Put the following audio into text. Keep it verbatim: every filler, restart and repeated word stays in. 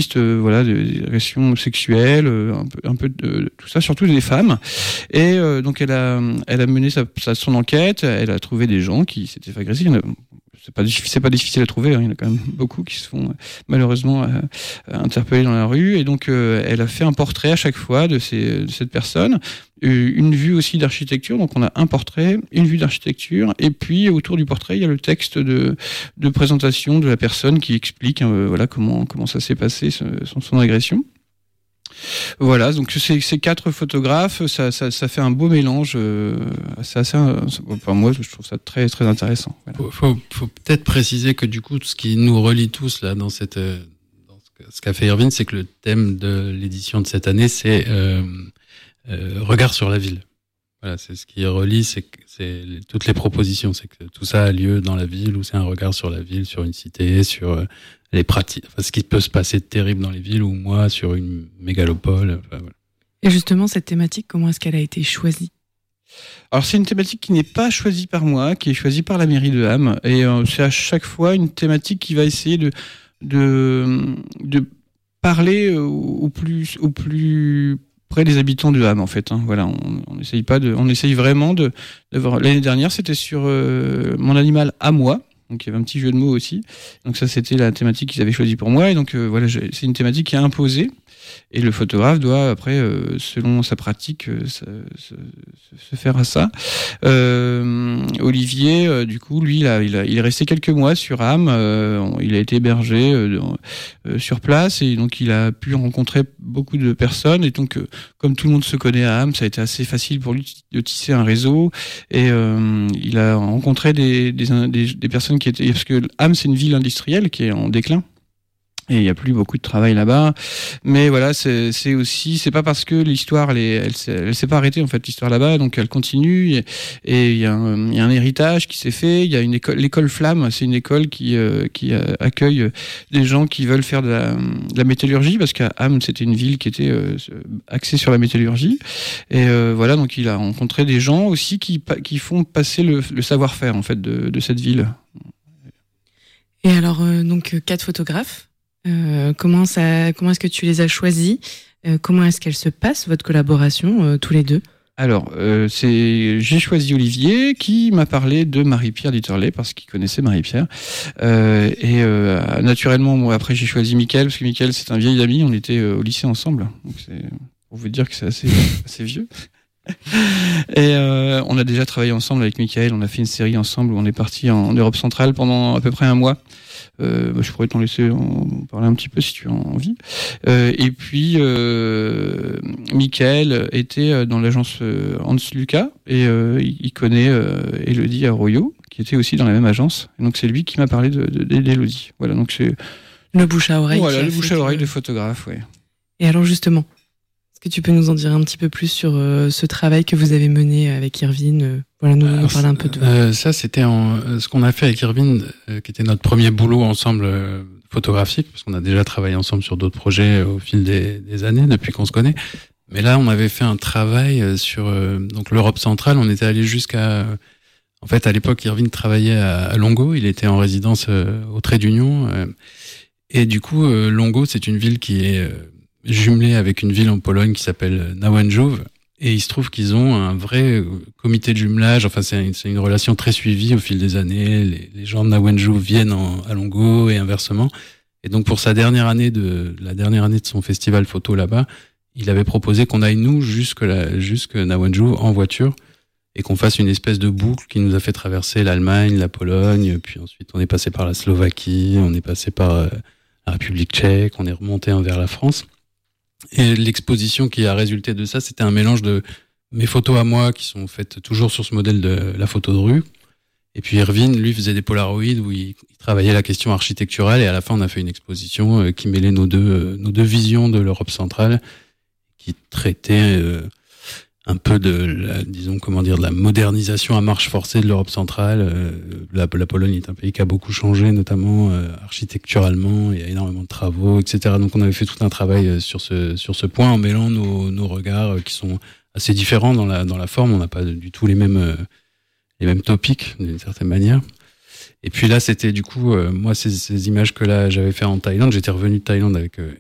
féministes, euh, voilà, des agressions sexuelles, euh, un peu, un peu de, de tout ça, surtout des femmes. Et euh, donc elle a, elle a mené sa, sa, son enquête. Elle a trouvé des gens qui s'étaient fait agresser. Il y en a, c'est pas c'est pas difficile à trouver. Hein, il y en a quand même beaucoup qui se font malheureusement euh, interpeller dans la rue. Et donc euh, elle a fait un portrait à chaque fois de, ces, de cette personne. Une vue aussi d'architecture, donc on a un portrait, une vue d'architecture, et puis autour du portrait, il y a le texte de, de présentation de la personne qui explique euh, voilà comment comment ça s'est passé son, son agression. Voilà, donc ces, ces quatre photographes, ça, ça, ça fait un beau mélange. Euh, c'est assez, enfin moi, je trouve ça très très intéressant. Voilà. Faut, faut, faut peut-être préciser que du coup, ce qui nous relie tous là dans cette dans ce qu'a fait Irvine, c'est que le thème de l'édition de cette année, c'est euh, Euh, regard sur la ville. Voilà, c'est ce qui relie, c'est, c'est toutes les propositions, c'est que tout ça a lieu dans la ville, ou c'est un regard sur la ville, sur une cité, sur euh, les pratiques, enfin, ce qui peut se passer de terrible dans les villes, ou moi sur une mégalopole. Enfin, voilà. Et justement, cette thématique, comment est-ce qu'elle a été choisie ? Alors c'est une thématique qui n'est pas choisie par moi, qui est choisie par la mairie de Ham, et euh, c'est à chaque fois une thématique qui va essayer de de de parler au plus au plus près des habitants de Ham, en fait. Hein. Voilà, on, on essaye pas de, on essaye vraiment de, de voir. L'année dernière, c'était sur euh, mon animal à moi. Donc il y avait un petit jeu de mots aussi. Donc ça, c'était la thématique qu'ils avaient choisie pour moi. Et donc euh, voilà, je, c'est une thématique qui est imposée. Et le photographe doit après, euh, selon sa pratique, euh, se, se, se faire à ça. Euh, Olivier, euh, du coup, lui, il, a, il, a, il est resté quelques mois sur Ham. Euh, il a été hébergé euh, euh, sur place et donc il a pu rencontrer beaucoup de personnes. Et donc, euh, comme tout le monde se connaît à Ham, ça a été assez facile pour lui de tisser un réseau. Et euh, il a rencontré des, des, des, des personnes qui étaient, parce que Ham, c'est une ville industrielle qui est en déclin. Et il y a plus beaucoup de travail là-bas, mais voilà, c'est, c'est aussi, c'est pas parce que l'histoire, elle, est, elle, s'est, elle s'est pas arrêtée en fait l'histoire là-bas, donc elle continue et, et il y a un, il y a un héritage qui s'est fait. Il y a une école, l'école Flamme, c'est une école qui euh, qui euh, accueille des gens qui veulent faire de la, de la métallurgie, parce qu'à Ham c'était une ville qui était euh, axée sur la métallurgie. Et euh, voilà, donc il a rencontré des gens aussi qui qui font passer le, le savoir-faire en fait de, de cette ville. Et alors euh, donc quatre photographes. Euh, comment ça, comment est-ce que tu les as choisis ? euh, Comment est-ce qu'elle se passe, votre collaboration, euh, tous les deux ? Alors, euh, c'est, j'ai choisi Olivier qui m'a parlé de Marie-Pierre Ditterley parce qu'il connaissait Marie-Pierre. Euh, et euh, naturellement, moi, après, j'ai choisi Mickaël parce que Mickaël, c'est un vieil ami. On était euh, au lycée ensemble. Donc, c'est pour vous dire que c'est assez, assez vieux. Et euh, on a déjà travaillé ensemble avec Mickaël. On a fait une série ensemble où on est parti en Europe centrale pendant à peu près un mois. Euh, bah, je pourrais t'en laisser en parler un petit peu si tu as envie. Euh, et puis, euh, Mickaël était dans l'agence Hans Lucas et euh, il connaît euh, Élodie Arroyo, qui était aussi dans la même agence. Et donc, c'est lui qui m'a parlé de, de, d'Élodie. Voilà, donc c'est le bouche à oreille. Voilà, le bouche à oreille que... de photographe, ouais. Et alors, justement, est-ce que tu peux nous en dire un petit peu plus sur euh, ce travail que vous avez mené avec Irvine euh, Voilà, nous, nous parler un peu de euh, ça, c'était en, euh, ce qu'on a fait avec Irvine, euh, qui était notre premier boulot ensemble euh, photographique, parce qu'on a déjà travaillé ensemble sur d'autres projets euh, au fil des, des années, depuis qu'on se connaît. Mais là, on avait fait un travail euh, sur euh, donc l'Europe centrale. On était allé jusqu'à... Euh, en fait, à l'époque, Irvine travaillait à, à Longo. Il était en résidence euh, au Trait d'Union. Euh, et du coup, euh, Longo, c'est une ville qui est... Euh, jumelé avec une ville en Pologne qui s'appelle Nałęczów, et il se trouve qu'ils ont un vrai comité de jumelage. Enfin, c'est une, c'est une relation très suivie au fil des années. Les, les gens de Nałęczów viennent en, à Longo et inversement. Et donc, pour sa dernière année de la dernière année de son festival photo là-bas, il avait proposé qu'on aille nous jusque là, jusque Nałęczów en voiture et qu'on fasse une espèce de boucle qui nous a fait traverser l'Allemagne, la Pologne, puis ensuite on est passé par la Slovaquie, on est passé par euh, la République tchèque, on est remonté vers la France. Et l'exposition qui a résulté de ça, c'était un mélange de mes photos à moi, qui sont faites toujours sur ce modèle de la photo de rue. Et puis Irvine, lui, faisait des polaroïdes où il, il travaillait la question architecturale. Et à la fin, on a fait une exposition euh, qui mêlait nos deux, euh, nos deux visions de l'Europe centrale, qui traitait euh, un peu de la, disons, comment dire, de la modernisation à marche forcée de l'Europe centrale. Euh, la, la Pologne est un pays qui a beaucoup changé, notamment euh, architecturalement. Il y a énormément de travaux, et cetera. Donc, on avait fait tout un travail sur ce sur ce point en mêlant nos, nos regards qui sont assez différents dans la dans la forme. On n'a pas du tout les mêmes euh, les mêmes topics d'une certaine manière. Et puis là, c'était du coup, euh, moi, ces, ces images que là j'avais fait en Thaïlande, j'étais revenu de Thaïlande avec euh,